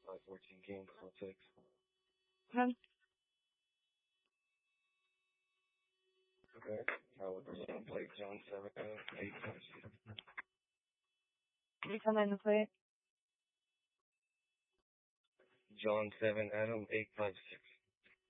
514 game for 6. Huh? Okay. I would plate John 7 Adam 856. Please come in the plate. John 7 Adam 856.